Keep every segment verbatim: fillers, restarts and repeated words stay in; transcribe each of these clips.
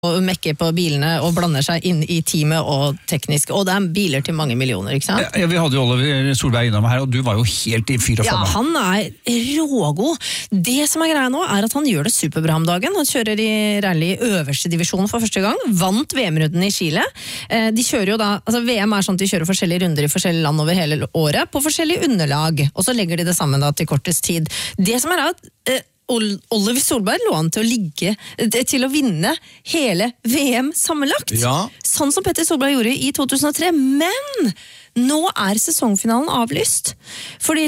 og mekker på bilene og blander seg inn i teamet og teknisk, og det er biler til mange millioner, ikke sant? Ja, vi hadde jo Oliver Solberg innom her, og du var jo helt i fyr og Ja, flamme. han er rågod. Det som er greia nå er at han gjør det superbra om dagen. Han kjører i rally øverste divisjon for første gang, vant V M-runden i Chile. Eh, De kjører jo da, altså V M er sånn at de kjører forskjellige runder i forskjellige land over hele året, på forskjellige underlag, og så legger de det sammen da til kortest tid. Det som er at eh, Oliver Solberg lå an til å ligge til å vinne hele V M sammenlagt. Ja. Sånn som Petter Solberg gjorde i to tusen og tre, men nå er sesongfinalen avlyst. Fordi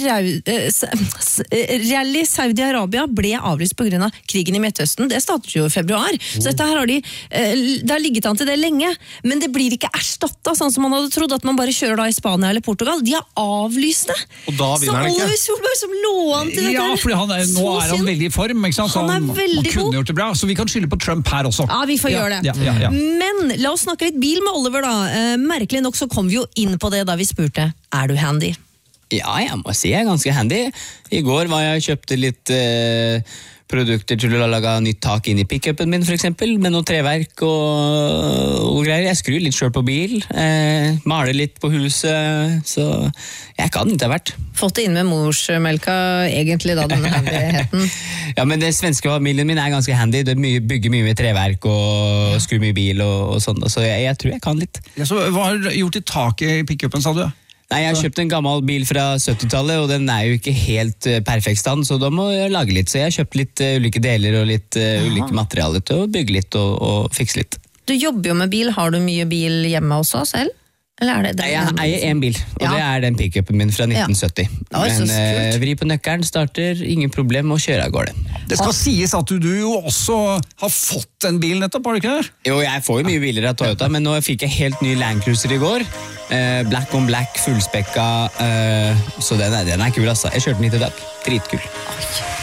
rally Saudi-Arabia ble avlyst på grunn av krigen i Midtøsten. Det startet jo i februar. Så dette her har de, det har ligget an til det lenge, men det blir ikke erstattet sånn som man hadde trodd, at man bare kjører da i Spania eller Portugal. De har avlyst det. Og da vinner han ikke. Så Oliver Solberg som lå an til dette. Ja, fordi han er, nå er han veldig i form, ikke sant? Så Han er veldig han kunne god. gjort det bra, så vi kan skylde på Trump her også. Ja, vi får ja, gjøre det. Ja, ja, ja. Men la oss snakke litt bil med Oliver da. Eh, merkelig nok så kom vi jo inn på det da vi spurte, er du handy? Ja, jeg må si jeg er ganske handy. I går var jeg og kjøpte litt eh, produkter til å lage nytt tak inn i pick-upen min, for eksempel, med noe treverk og, og greier. Jeg skrur litt selv på bil, eh, maler litt på huset, så jeg kan ikke ha vært. Fått det inn med morsmelka, egentlig da, denne handyheten. Ja, men det svenske familien min er ganske handy. Det mye, bygger mye med treverk og skrur mye bil og, og sånn, så jeg, jeg tror jeg kan litt. Ja, så hva har du gjort i taket i pick-upen, sa du? Nei, jeg har kjøpt en gammel bil fra syttitallet, og den er jo ikke helt uh, perfekt stand, så da må jeg lage litt. Så jeg har kjøpt litt uh, ulike deler og litt uh, ulike materialer til å bygge litt og, og fikse litt. Du jobber jo med bil, har du mye bil hjemme også selv? Eller er det Nei, jeg eier en bil, og Ja. det er den pick-upen min fra nitten sytti. Oi, så Men uh, kult. vri på nøkkelen, starter, ingen problem, og kjøre av gårde. Det skal sies at du, du jo også har fått en bil nettopp, har du ikke det? Jo, jeg får jo mye biler av Toyota, men nå fikk jeg helt ny Land Cruiser i går. Uh, black on black, fullspekka, uh, så den er, den er kul, altså. Jeg kjørte den hit i dag. Dritkul.